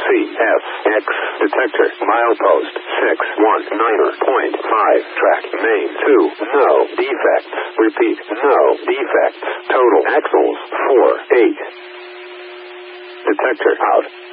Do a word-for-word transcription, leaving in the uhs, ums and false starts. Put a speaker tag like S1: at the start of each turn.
S1: C S X detector milepost six one nine point five track main two no defects. Repeat, no defects. Total axles four eight. Detector out.